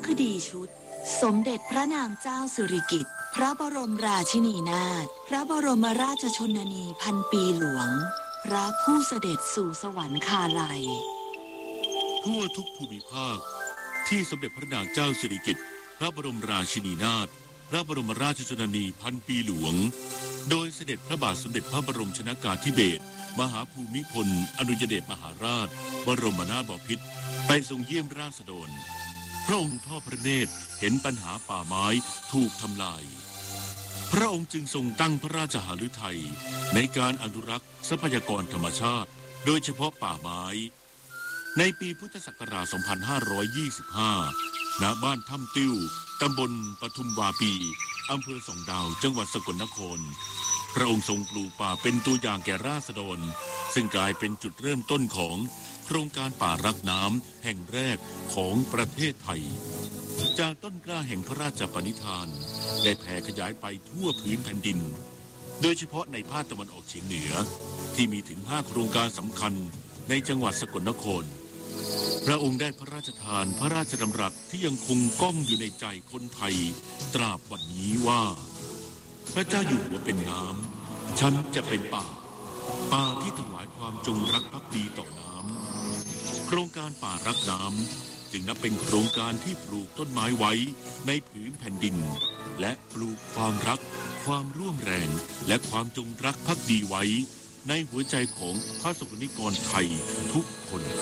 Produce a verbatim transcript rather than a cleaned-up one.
คดีชุดสมเด็จพระนางเจ้าสิริกิติ์พระบรมราชินีนาถพระบรมราชชนนีพันปีหลวงพระผู้เสด็จสู่สวรรคาลัยทั่วทุกภูมิภาคที่สมเด็จพระนางเจ้าสิริกิติ์พระบรมราชินีนาถพระบรมราชชนนีพันปีหลวงโดยเสด็จพระบาทสมเด็จพระบรมชนกาธิเบศรมหาภูมิพลอดุลยเดชมหาราชบรมนาถบพิตรไปทรงเยี่ยมราษฎรพระองค์ทอดพระเนตรเห็นปัญหาป่าไม้ถูกทำลายพระองค์จึงทรงตั้งพระราชหฤทัยในการอนุรักษ์ทรัพยากรธรรมชาติโดยเฉพาะป่าไม้ในปีพุทธศักราช สองพันห้าร้อยยี่สิบห้า ณ บ้านถ้ำติ้วตำบลปทุมวาปีอำเภอสองดาวจังหวัดสกลนครพระองค์ทรงปลูกป่าเป็นตัวอย่างแก่ราษฎรซึ่งกลายเป็นจุดเริ่มต้นของโครงการป่ารักน้ำแห่งแรกของประเทศไทยจากต้นกล้าแห่งพระราชปณิธานได้แผ่ขยายไปทั่วพื้นแผ่นดินโดยเฉพาะในภาคตะวันออกเฉียงเหนือที่มีถึงห้าโครงการสำคัญในจังหวัดสกลนครพระองค์ได้พระราชทานพระราชดำรัสที่ยังคงก้องอยู่ในใจคนไทยตราบวันนี้ว่าพระเจ้าอยู่หัวเป็นน้ำฉันจะเป็นป่าป่าที่ถวายความจงรักภักดีต่อน้ำโครงการป่ารักน้ำจึงนับเป็นโครงการที่ปลูกต้นไม้ไว้ในผืนแผ่นดินและปลูกความรักความร่วมแรงและความจงรักภักดีไว้ในหัวใจของพระสงฆ์นิกรไทยทุกคน